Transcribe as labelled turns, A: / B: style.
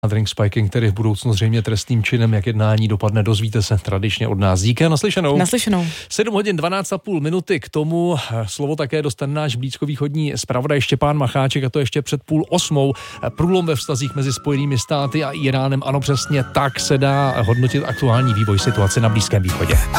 A: Drink spiking, tedy v budoucnu zřejmě trestným činem, jak jednání dopadne, dozvíte se tradičně od nás. Díky a naslyšenou. 7:12:30 k tomu slovo také dostane náš blízkovýchodní zpravodaj Štěpán Macháček, a to ještě před 7:30. Průlom ve vztazích mezi Spojenými státy a Iránem, ano, přesně tak se dá hodnotit aktuální vývoj situace na Blízkém východě.